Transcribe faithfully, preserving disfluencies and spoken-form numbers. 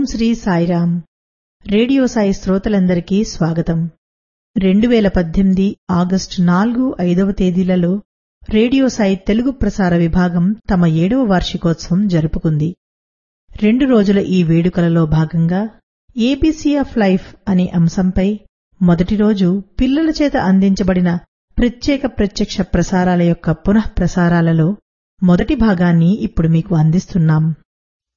Shri Sairam. Radio Sai శ్రోతలందరికీ స్వాగతం. రెండు వేల పద్దెనిమిది ఆగస్టు నాలుగు ఐదవ తేదీలలో రేడియో సాయి తెలుగు ప్రసార విభాగం తమ ఏడవ వార్షికోత్సవం జరుపుకుంది. రెండు రోజుల ఈ వేడుకలలో భాగంగా ఏబీసీ ఆఫ్ లైఫ్ అనే అంశంపై మొదటి రోజు పిల్లల చేత అందించబడిన ప్రత్యేక ప్రత్యక్ష ప్రసారాల యొక్క పునః ప్రసారాలలో మొదటి భాగాన్ని ఇప్పుడు మీకు అందిస్తున్నాం.